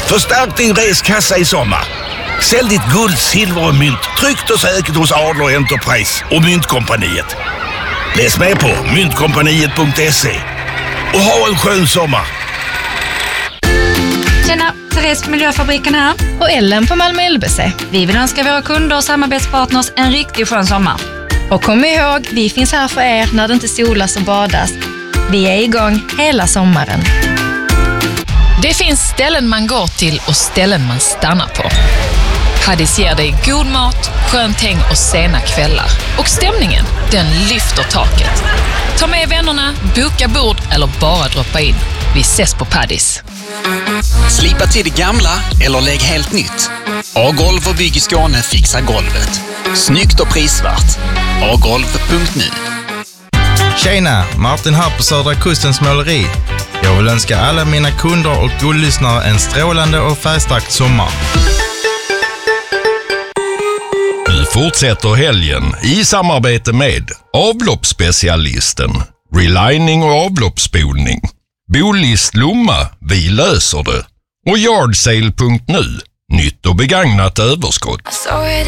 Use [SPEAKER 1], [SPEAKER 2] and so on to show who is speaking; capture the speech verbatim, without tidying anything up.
[SPEAKER 1] Förstärk din reskassa i sommar. Sälj ditt guld, silver och mynt tryggt och säkert hos Adler Enterprise och Myntkompaniet. Läs med på myntkompaniet punkt se och ha en skön sommar.
[SPEAKER 2] Tjena, Therese på Miljöfabriken här.
[SPEAKER 3] Och Ellen på Malmö L B C.
[SPEAKER 2] Vi vill önska våra kunder och samarbetspartners en riktigt skön sommar.
[SPEAKER 3] Och kom ihåg, vi finns här för er när det inte solas och badas. Vi är igång hela sommaren.
[SPEAKER 4] Det finns ställen man går till och ställen man stannar på. Paddies ger dig god mat, skönt häng och sena kvällar. Och stämningen, den lyfter taket. Ta med vännerna, boka bord eller bara droppa in. Vi ses på Paddies.
[SPEAKER 5] Slipa till det gamla eller lägg helt nytt. A-golv och bygg i Skåne fixar golvet. Snyggt och prisvärt. a golv punkt nu.
[SPEAKER 6] Tjena, Martin här på Södra Kustens måleri. Jag vill önska alla mina kunder och guldlyssnare en strålande och färgstark sommar.
[SPEAKER 7] Nu fortsätter helgen i samarbete med avloppsspecialisten, relining och avloppsspolning, Bolist Lomma, vi löser det, och yardsale punkt nu, nytt och begagnat överskott.